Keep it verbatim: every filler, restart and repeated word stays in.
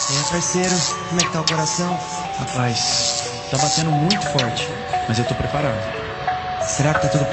E aí, parceiro, como é que tá o coração? Rapaz, tá batendo muito forte, mas eu tô preparado. Será que tá tudo